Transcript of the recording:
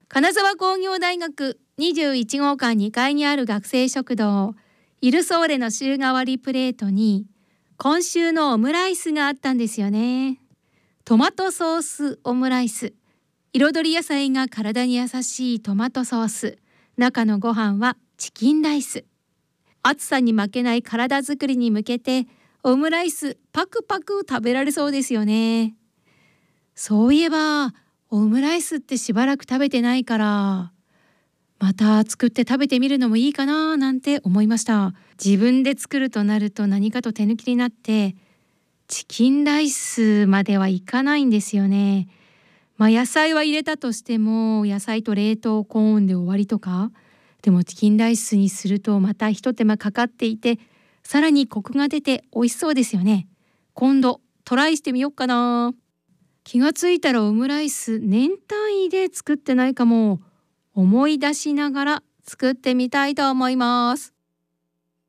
金沢工業大学21号館2階にある学生食堂イルソーレの週替わりプレートに今週のオムライスがあったんですよね。トマトソースオムライス。彩り野菜が体に優しいトマトソース。中のご飯はチキンライス。暑さに負けない体づくりに向けてオムライスパクパク食べられそうですよね。そういえばオムライスってしばらく食べてないからまた作って食べてみるのもいいかななんて思いました。自分で作るとなると何かと手抜きになってチキンライスまではいかないんですよね。野菜は入れたとしても野菜と冷凍コーンで終わりとか、でもチキンライスにするとまた一手間かかっていてさらにコクが出て美味しそうですよね。今度トライしてみようかな。気がついたらオムライス年単位で作ってないかも。思い出しながら作ってみたいと思います。